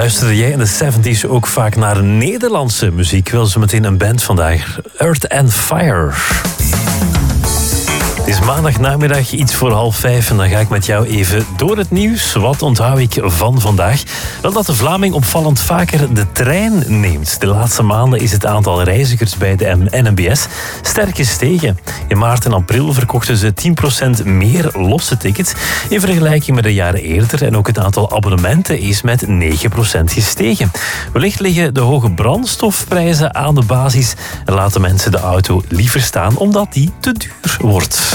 Luisterde jij in de 70s ook vaak naar Nederlandse muziek? Wel zo meteen een band vandaag. Earth and Fire. Het is maandagnamiddag, iets voor 4:30 en dan ga ik met jou even door het nieuws. Wat onthoud ik van vandaag? Wel dat de Vlaming opvallend vaker de trein neemt. De laatste maanden is het aantal reizigers bij de NMBS sterk gestegen. In maart en april verkochten ze 10% meer losse tickets in vergelijking met de jaren eerder. En ook het aantal abonnementen is met 9% gestegen. Wellicht liggen de hoge brandstofprijzen aan de basis en laten mensen de auto liever staan omdat die te duur wordt.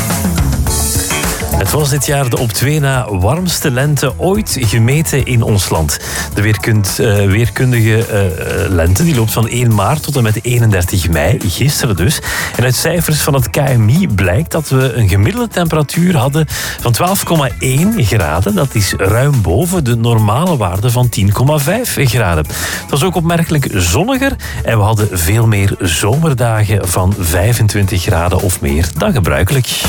Het was dit jaar de op 2 na warmste lente ooit gemeten in ons land. De weerkundige lente die loopt van 1 maart tot en met 31 mei, gisteren dus. En uit cijfers van het KMI blijkt dat we een gemiddelde temperatuur hadden van 12,1 graden. Dat is ruim boven de normale waarde van 10,5 graden. Het was ook opmerkelijk zonniger en we hadden veel meer zomerdagen van 25 graden of meer dan gebruikelijk.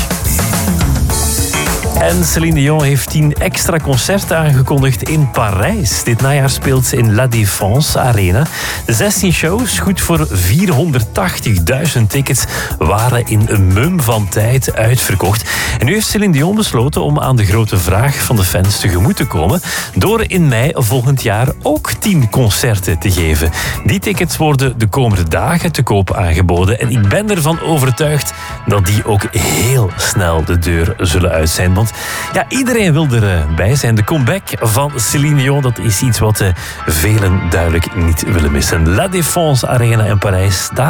En Céline Dion heeft 10 extra concerten aangekondigd in Parijs. Dit najaar speelt ze in La Défense Arena. De 16 shows, goed voor 480.000 tickets, waren in een mum van tijd uitverkocht. En nu heeft Céline Dion besloten om aan de grote vraag van de fans tegemoet te komen door in mei volgend jaar ook 10 concerten te geven. Die tickets worden de komende dagen te koop aangeboden. En ik ben ervan overtuigd dat die ook heel snel de deur zullen uit zijn. Want ja, iedereen wil erbij zijn. De comeback van Céline Dion, dat is iets wat velen duidelijk niet willen missen. La Défense Arena in Parijs, daar